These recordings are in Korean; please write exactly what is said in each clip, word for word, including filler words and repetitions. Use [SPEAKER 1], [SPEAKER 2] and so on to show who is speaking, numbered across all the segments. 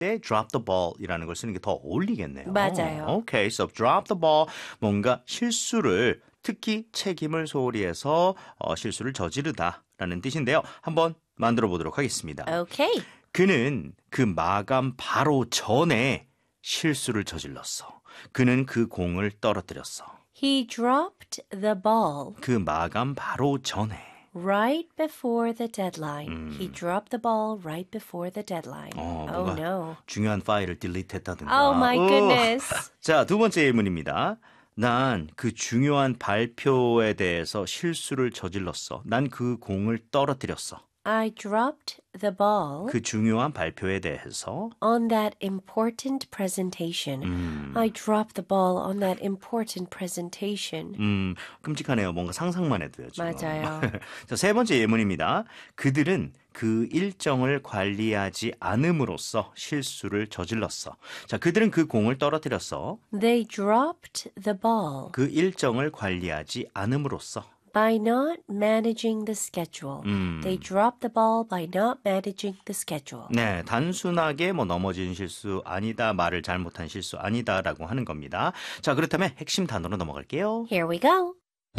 [SPEAKER 1] 때 drop the ball이라는 걸 쓰는 게 더 어울리겠네요.
[SPEAKER 2] 맞아요.
[SPEAKER 1] Okay, so drop the ball. 뭔가 실수를 특히 책임을 소홀히 해서 어, 실수를 저지르다라는 뜻인데요. 한번 만들어 보도록 하겠습니다.
[SPEAKER 2] Okay.
[SPEAKER 1] 그는 그 마감 바로 전에 실수를 저질렀어. 그는 그 공을 떨어뜨렸어.
[SPEAKER 2] He dropped the ball
[SPEAKER 1] 그 마감 바로 전에.
[SPEAKER 2] right before the deadline. He dropped the ball right before the deadline.
[SPEAKER 1] 어,
[SPEAKER 2] Oh
[SPEAKER 1] 뭔가
[SPEAKER 2] no.
[SPEAKER 1] 중요한 파일을 딜리트했다든가.
[SPEAKER 2] Oh my goodness.
[SPEAKER 1] 자, 두 번째 예문입니다. 난 그 중요한 발표에 대해서 실수를 저질렀어. 난 그 공을 떨어뜨렸어.
[SPEAKER 2] I dropped the ball
[SPEAKER 1] 그 중요한 발표에 대해서
[SPEAKER 2] on that important presentation. I dropped the ball on that important presentation.
[SPEAKER 1] 음, 끔찍하네요. 뭔가 상상만 해도요. 지금.
[SPEAKER 2] 맞아요.
[SPEAKER 1] 자, 세 번째 예문입니다. 그들은 그 일정을 관리하지 않음으로써 실수를 저질렀어. 자, 그들은 그 공을 떨어뜨렸어.
[SPEAKER 2] They dropped the ball
[SPEAKER 1] 그 일정을 관리하지 않음으로써.
[SPEAKER 2] by not managing the schedule. They dropped the ball by not managing the schedule.
[SPEAKER 1] 네, 단순하게 뭐 넘어진 실수 아니다, 말을 잘못한 실수 아니다라고 하는 겁니다. 자, 그렇다면 핵심 단어로 넘어갈게요.
[SPEAKER 2] Here we go.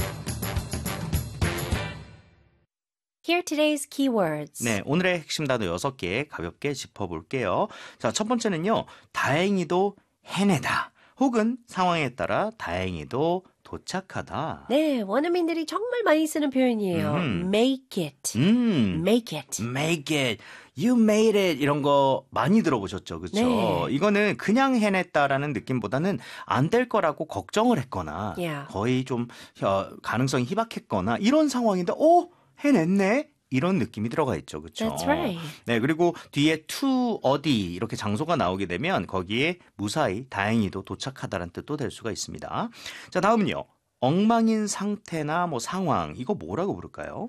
[SPEAKER 2] Here are today's keywords.
[SPEAKER 1] 네, 오늘의 핵심 단어 여섯 개 가볍게 짚어볼게요. 자, 첫 번째는요. 다행히도 해내다. 혹은 상황에 따라 다행히도 도착하다.
[SPEAKER 2] 네, 원어민들이 정말 많이 쓰는 표현이에요.
[SPEAKER 1] 음.
[SPEAKER 2] Make it.
[SPEAKER 1] 음,
[SPEAKER 2] Make it.
[SPEAKER 1] make it, you made it 이런 거 많이 들어보셨죠, 그렇죠?
[SPEAKER 2] 네.
[SPEAKER 1] 이거는 그냥 해냈다라는 느낌보다는 안 될 거라고 걱정을 했거나
[SPEAKER 2] Yeah.
[SPEAKER 1] 거의 좀 어, 가능성이 희박했거나 이런 상황인데, 어, 해냈네. 이런 느낌이 들어가 있죠. 그렇죠?
[SPEAKER 2] That's right.
[SPEAKER 1] 네, 그리고 뒤에 to 어디 이렇게 장소가 나오게 되면 거기에 무사히 다행히도 도착하다라는 뜻도 될 수가 있습니다. 자, 다음은요. 엉망인 상태나 뭐 상황 이거 뭐라고 부를까요?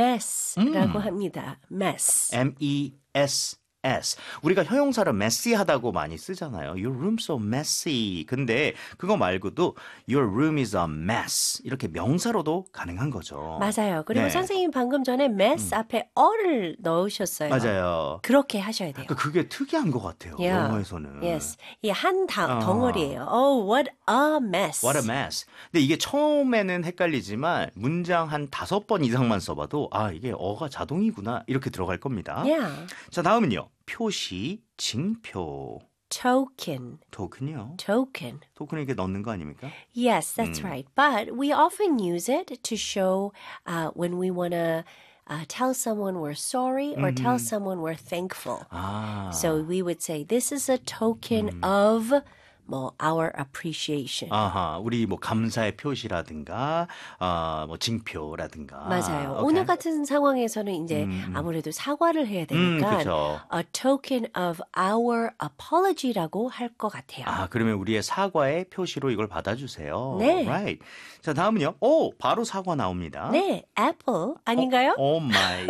[SPEAKER 2] Mess라고
[SPEAKER 1] 음.
[SPEAKER 2] 합니다. Mess.
[SPEAKER 1] M E S S. 우리가 형용사를 messy하다고 많이 쓰잖아요. Your room's so messy. 근데 그거 말고도 Your room is a mess. 이렇게 명사로도 가능한 거죠.
[SPEAKER 2] 맞아요. 그리고
[SPEAKER 1] 네.
[SPEAKER 2] 선생님 방금 전에 mess 앞에 어를 넣으셨어요.
[SPEAKER 1] 맞아요.
[SPEAKER 2] 그렇게 하셔야 돼요.
[SPEAKER 1] 그러니까 그게 특이한 것 같아요.
[SPEAKER 2] Yeah.
[SPEAKER 1] 영어에서는.
[SPEAKER 2] Yes. 이 한
[SPEAKER 1] 어.
[SPEAKER 2] 덩어리예요. Oh, what a mess.
[SPEAKER 1] What a mess. 근데 이게 처음에는 헷갈리지만 문장 한 다섯 번 이상만 써봐도 아, 이게 어가 자동이구나. 이렇게 들어갈 겁니다.
[SPEAKER 2] Yeah.
[SPEAKER 1] 자, 다음은요. 표시, 징표.
[SPEAKER 2] Token.
[SPEAKER 1] 토큰이요.
[SPEAKER 2] Token.
[SPEAKER 1] 토큰을 이렇게 넣는 거 아닙니까?
[SPEAKER 2] Yes, that's right. But we often use it to show uh, when we want to uh, tell someone we're sorry or tell someone we're thankful.
[SPEAKER 1] 아.
[SPEAKER 2] So we would say, this is a token of 뭐, our appreciation.
[SPEAKER 1] 아하, 우리 뭐 감사의 표시라든가, 아, 뭐 징표라든가.
[SPEAKER 2] 맞아요.
[SPEAKER 1] 오케이.
[SPEAKER 2] 오늘 같은 상황에서는 이제
[SPEAKER 1] 음, 음.
[SPEAKER 2] 아무래도 사과를 해야
[SPEAKER 1] 음,
[SPEAKER 2] 되니까
[SPEAKER 1] 그렇죠.
[SPEAKER 2] a token of our apology라고 할 것 같아요.
[SPEAKER 1] 아, 그러면 우리의 사과의 표시로 이걸 받아주세요.
[SPEAKER 2] 네.
[SPEAKER 1] Right. 자, 다음은요. 오, 바로 사과 나옵니다.
[SPEAKER 2] 네, apple 아닌가요?
[SPEAKER 1] 오 마이.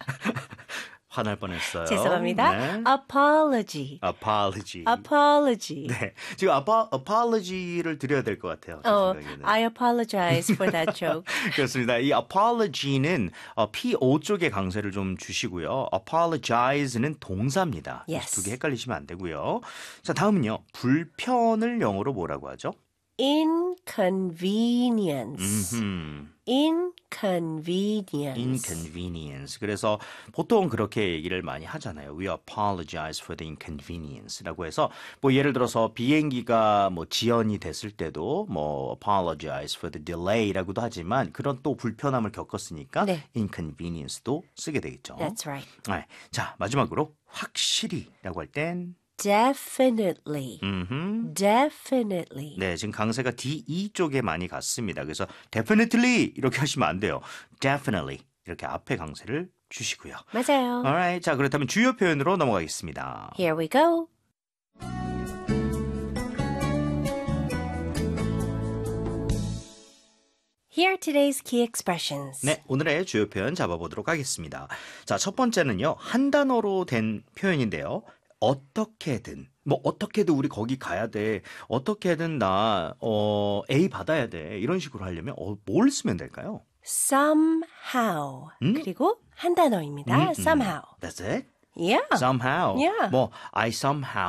[SPEAKER 1] 화날 뻔했어요.
[SPEAKER 2] 죄송합니다.
[SPEAKER 1] 네.
[SPEAKER 2] apology.
[SPEAKER 1] Apology.
[SPEAKER 2] apology.
[SPEAKER 1] 네. 지금 아파, apology를 드려야 될 것 같아요. 제
[SPEAKER 2] 어,
[SPEAKER 1] 생각에는.
[SPEAKER 2] I apologize for that joke.
[SPEAKER 1] 그렇습니다. 이 apology는 어, 피오 쪽에 강세를 좀 주시고요. apologize는 동사입니다.
[SPEAKER 2] Yes.
[SPEAKER 1] 두 개 헷갈리시면 안 되고요. 자, 다음은요. 불편을 영어로 뭐라고 하죠?
[SPEAKER 2] inconvenience.
[SPEAKER 1] 음흠.
[SPEAKER 2] inconvenience.
[SPEAKER 1] inconvenience. 그래서 보통 그렇게 얘기를 많이 하잖아요. We apologize for the inconvenience라고 해서 뭐 예를 들어서 비행기가 뭐 지연이 됐을 때도 뭐 apologize for the delay라고도 하지만 그런 또 불편함을 겪었으니까
[SPEAKER 2] 네.
[SPEAKER 1] inconvenience도 쓰게 되겠죠.
[SPEAKER 2] That's right.
[SPEAKER 1] 네. 자, 마지막으로 확실히라고 할 땐
[SPEAKER 2] definitely.
[SPEAKER 1] 음흠.
[SPEAKER 2] definitely.
[SPEAKER 1] 네, 지금 강세가 디 이 쪽에 많이 갔습니다. 그래서 definitely 이렇게 하시면 안 돼요. definitely 이렇게 앞에 강세를 주시고요.
[SPEAKER 2] 맞아요.
[SPEAKER 1] Alright, 자 그렇다면 주요 표현으로 넘어가겠습니다.
[SPEAKER 2] Here we go. Here are today's key expressions.
[SPEAKER 1] 네, 오늘의 주요 표현 잡아보도록 하겠습니다. 자, 첫 번째는요, 한 단어로 된 표현인데요. 어떻게든, 뭐 어떻게든 우리 거기 가야 돼. 어떻게든 나 어, A 받아야 돼. 이런 식으로 하려면 어, 뭘 쓰면 될까요?
[SPEAKER 2] somehow.
[SPEAKER 1] 음?
[SPEAKER 2] 그리고 한 단어입니다.
[SPEAKER 1] 음, 음.
[SPEAKER 2] somehow.
[SPEAKER 1] That's it.
[SPEAKER 2] Yeah.
[SPEAKER 1] somehow.
[SPEAKER 2] Yeah.
[SPEAKER 1] 뭐 I somehow